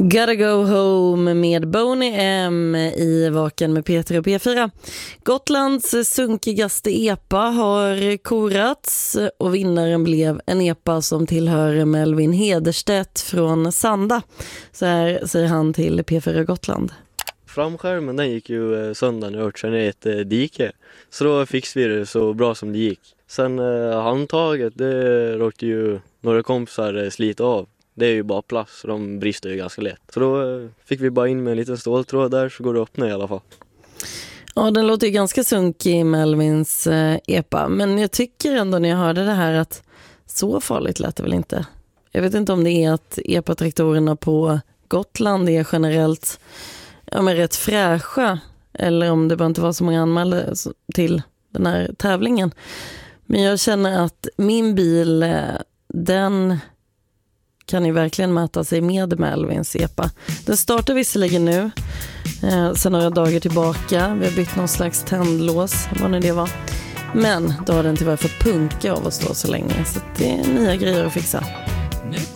Gotta go home med Boney M i Vaken med Peter och P4. Gotlands sunkigaste epa har korats och vinnaren blev en epa som tillhör Melvin Hederstedt från Sanda. Så här säger han till P4 Gotland. Framskärmen den gick ju sönder när jag örtade ner ett dike. Så då fixade vi det så bra som det gick. Sen handtaget, det råkade ju några kompisar slita av. Det är ju bara plast så de brister ju ganska lätt. Så då fick vi bara in med en liten ståltråd där så går det att öppna i alla fall. Ja, den låter ju ganska sunkig i Melvins epa. Men jag tycker ändå när jag hörde det här att så farligt lät det väl inte. Jag vet inte om det är att epatraktorerna på Gotland är generellt rätt fräscha. Eller om det bara inte var så många anmälda till den här tävlingen. Men jag känner att min bil, den kan ju verkligen mäta sig med Melvins epa. Den startar visserligen nu, sen några dagar tillbaka. Vi har bytt någon slags tändlås, vad nu det var. Men då har den tyvärr fått punka av att stå så länge. Så det är nya grejer att fixa.